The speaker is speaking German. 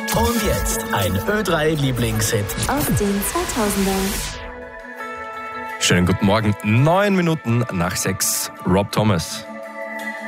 Und jetzt ein Ö3-Lieblingshit aus den 2000ern. Schönen guten Morgen, 9 Minuten nach 6, Rob Thomas.